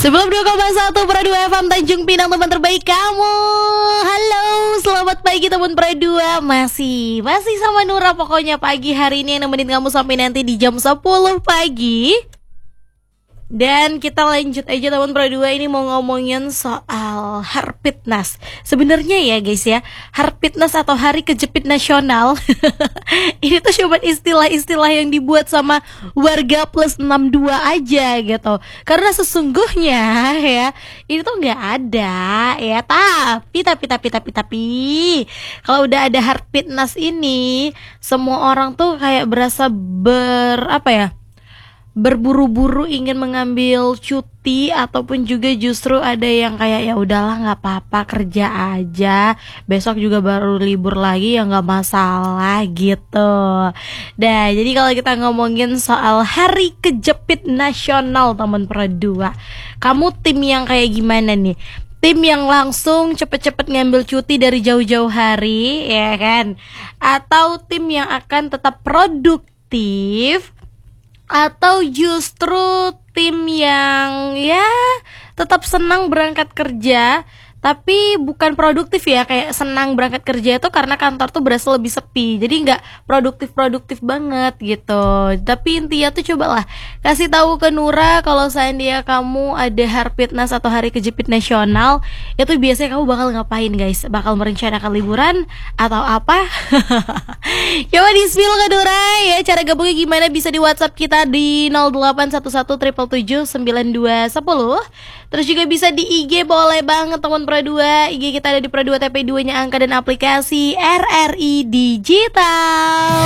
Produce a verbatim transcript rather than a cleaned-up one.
Sebelum dua koma satu Pro dua F M Tanjung Pinang, teman terbaik kamu. Halo, selamat pagi teman Pro dua. Masih, masih sama Nura pokoknya pagi hari ini yang nemenin kamu sampai nanti di jam sepuluh pagi. Dan kita lanjut aja teman Pro dua, ini mau ngomongin soal Harpitnas. Sebenarnya ya guys ya, Harpitnas atau Hari Kejepit Nasional ini tuh cuma istilah-istilah yang dibuat sama warga plus enam puluh dua aja gitu. Karena sesungguhnya ya, ini tuh nggak ada ya. Tapi, tapi, tapi, tapi, tapi kalau udah ada Harpitnas ini, semua orang tuh kayak berasa ber, apa ya, berburu-buru ingin mengambil cuti, ataupun juga justru ada yang kayak ya udahlah nggak apa-apa kerja aja, besok juga baru libur lagi ya nggak masalah gitu. Nah jadi kalau kita ngomongin soal Hari Kejepit Nasional teman Pro dua, kamu tim yang kayak gimana nih? Tim yang langsung cepet-cepet ngambil cuti dari jauh-jauh hari ya kan, atau tim yang akan tetap produktif, atau justru tim yang ya tetap senang berangkat kerja tapi bukan produktif ya, kayak senang berangkat kerja itu karena kantor tuh berasa lebih sepi, jadi nggak produktif-produktif banget gitu. Tapi intinya tuh cobalah kasih tahu ke Nura kalau seandainya kamu ada Harpitnas atau Hari Kejepit Nasional, itu biasanya kamu bakal ngapain guys? Bakal merencanakan liburan atau apa? Coba di spill ke Nura ya, cara gabungnya gimana, bisa di WhatsApp kita di nol delapan satu satu tujuh tujuh tujuh sembilan dua satu nol. Terus juga bisa di I G, boleh banget teman Pro dua. I G kita ada di Pro dua T P dua nya angka dan aplikasi R R I Digital.